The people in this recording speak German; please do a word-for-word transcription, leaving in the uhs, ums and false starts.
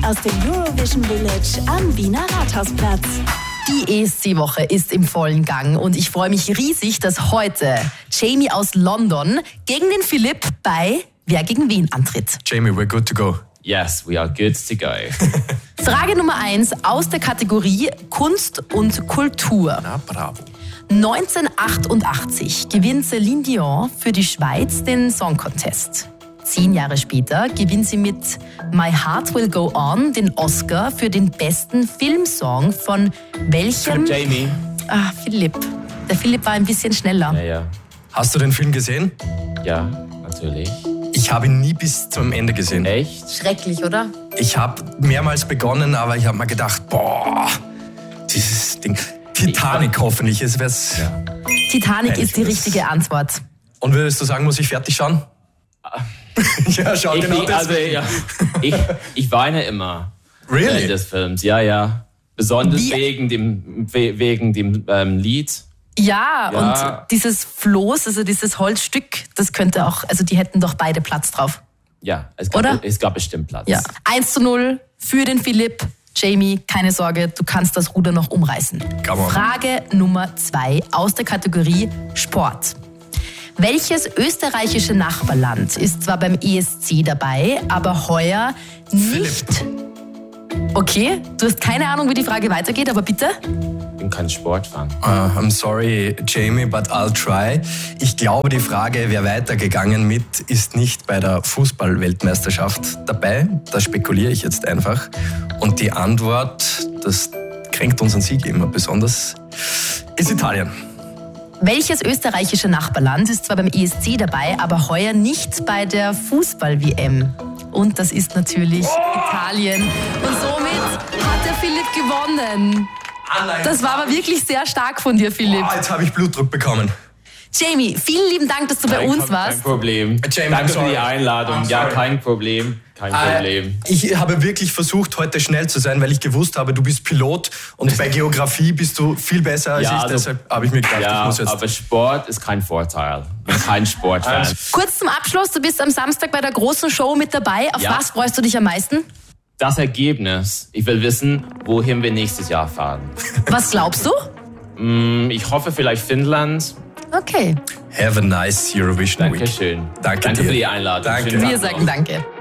aus dem Eurovision Village am Wiener Rathausplatz. Die E S C-Woche ist im vollen Gang und ich freue mich riesig, dass heute Jamie aus London gegen den Philipp bei Wer gegen wen antritt. Jamie, we're good to go. Yes, we are good to go. Frage Nummer eins aus der Kategorie Kunst und Kultur. Na, bravo. neunzehnhundertachtundachtzig gewinnt Céline Dion für die Schweiz den Song Contest. Zehn Jahre später gewinnt sie mit My Heart Will Go On den Oscar für den besten Filmsong von welchem... Philipp Jamie. Ah, Philipp. Der Philipp war ein bisschen schneller. Ja, ja. Hast du den Film gesehen? Ja, natürlich. Ich habe ihn nie bis zum Ende gesehen. Echt? Schrecklich, oder? Ich habe mehrmals begonnen, aber ich habe mir gedacht, boah, dieses Ding. Titanic hoffentlich, es wär's. Ja. Titanic Nein, ist die das- richtige Antwort. Und würdest du sagen, muss ich fertig schauen? ja, schau, Ich, genau ich, das. also, ja, ich, ich weine immer Really? während des Films. Ja, ja. Besonders Wie- wegen dem, we- wegen dem ähm, Lied. Ja, Ja. und dieses Floß, also dieses Holzstück, das könnte auch, also die hätten doch beide Platz drauf. Ja, es gab, Oder? es gab bestimmt Platz. Ja. eins zu null für den Philipp. Jamie, keine Sorge, du kannst das Ruder noch umreißen. Come on. Frage Nummer zwei aus der Kategorie Sport. Welches österreichische Nachbarland ist zwar beim E S C dabei, aber heuer nicht... Okay, du hast keine Ahnung, wie die Frage weitergeht, aber bitte? Ich bin kein Sportfan. Uh, I'm sorry, Jamie, but I'll try. Ich glaube, die Frage, wer weitergegangen mit, ist nicht bei der Fußball-Weltmeisterschaft dabei. Da spekuliere ich jetzt einfach. Und die Antwort, das kränkt unseren Sieg immer besonders, ist Italien. Welches österreichische Nachbarland ist zwar beim E S C dabei, aber heuer nicht bei der Fußball-W M? Und das ist natürlich Italien. Und somit hat der Philipp gewonnen. Das war aber wirklich sehr stark von dir, Philipp. Oh, jetzt habe ich Blutdruck bekommen. Jamie, vielen lieben Dank, dass du bei Kein- uns kein warst. Problem. Jamie, Danke I'm für die sorry. Einladung. I'm Ja, sorry. kein Problem. Kein Problem. Äh, Ich habe wirklich versucht, heute schnell zu sein, weil ich gewusst habe, du bist Pilot und bei Geografie bist du viel besser als Ja, ich. also- Deshalb habe ich mir gedacht, ich Ja, muss jetzt... aber Sport ist kein Vorteil. Ich bin kein Sportfan. Kurz zum Abschluss, du bist am Samstag bei der großen Show mit dabei. Auf Ja. was freust du dich am meisten? Das Ergebnis. Ich will wissen, wohin wir nächstes Jahr fahren. Was glaubst du? Ich hoffe vielleicht Finnland. Okay, Have a nice Eurovision Week. Dankeschön. Danke Danke dir. für die Einladung. Danke. Schönen Tag wir noch. sagen danke.